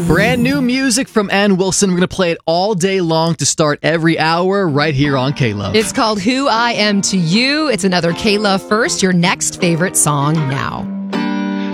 Brand new music from Ann Wilson. We're going to play it all day long to start every hour right here on K-Love. It's called Who I Am to You. It's another K-Love First, your next favorite song now.